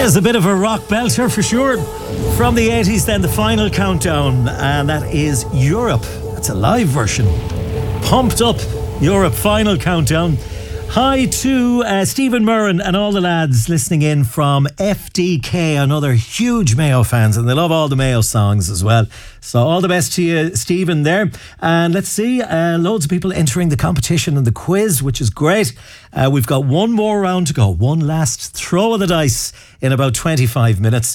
There's a bit of a rock belter for sure. From the 80s, then the final countdown, and that is Europe. That's a live version. Pumped Up Europe final countdown. Hi to Stephen Murren and all the lads listening in from FDK, another huge Mayo fans, and they love all the Mayo songs as well. So all the best to you, Stephen, there. And let's see, loads of people entering the competition and the quiz, which is great. We've got one more round to go, one last throw of the dice in about 25 minutes.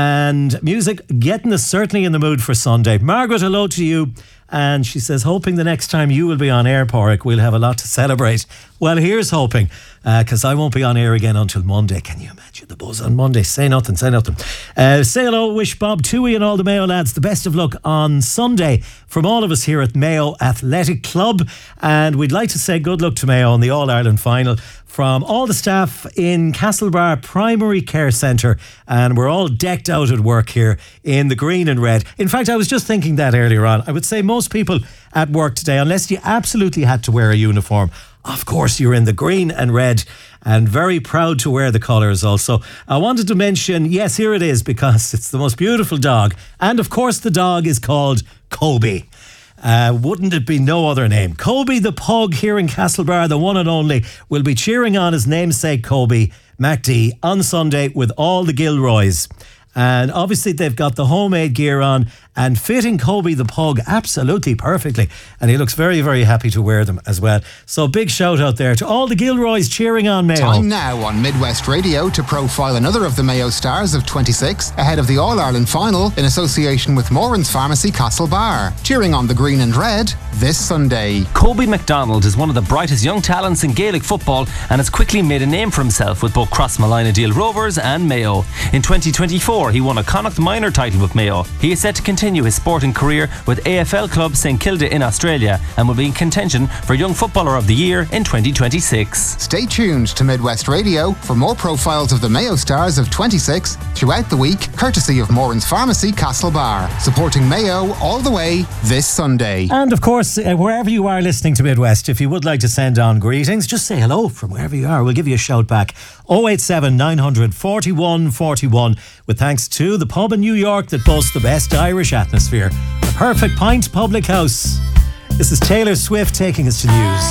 And music getting us certainly in the mood for Sunday. Margaret, hello to you. And she says, hoping the next time you will be on air, Pádraig, we'll have a lot to celebrate. Well, here's hoping, because I won't be on air again until Monday. Can you imagine the buzz on Monday? Say nothing, say nothing. Say hello, wish Bob Toohey and all the Mayo lads the best of luck on Sunday from all of us here at Mayo Athletic Club. And we'd like to say good luck to Mayo on the All-Ireland final from all the staff in Castlebar Primary Care Centre, and we're all decked out at work here in the green and red. In fact, I was just thinking that earlier on. I would say most people at work today, unless you absolutely had to wear a uniform, of course you're in the green and red, and very proud to wear the colours also. I wanted to mention, yes, here it is, because it's the most beautiful dog, and of course the dog is called Kobe. Wouldn't it be no other name? Kobe the pug here in Castlebar, the one and only, will be cheering on his namesake Kobe, MacD, on Sunday with all the Gilroys. And obviously they've got the homemade gear on and fitting Kobe the pug absolutely perfectly. And he looks very, very happy to wear them as well. So big shout out there to all the Gilroys cheering on Mayo. Time now on Midwest Radio to profile another of the Mayo stars of 26 ahead of the All-Ireland final in association with Moran's Pharmacy Castlebar. Cheering on the green and red this Sunday. Kobe MacDonald is one of the brightest young talents in Gaelic football and has quickly made a name for himself with both Crossmolina Deal Rovers and Mayo. In 2024, he won a Connacht minor title with Mayo. He is set to continue his sporting career with AFL club St Kilda in Australia and will be in contention for Young Footballer of the Year in 2026. Stay tuned to Midwest Radio for more profiles of the Mayo stars of 26 throughout the week, courtesy of Moran's Pharmacy Castlebar, supporting Mayo all the way this Sunday. And of course, wherever you are listening to Midwest, if you would like to send on greetings, just say hello from wherever you are. We'll give you a shout back. 087 900 41 41, with thanks to the pub in New York that boasts the best Irish atmosphere, the Perfect Pint Public House. This is Taylor Swift taking us to the news.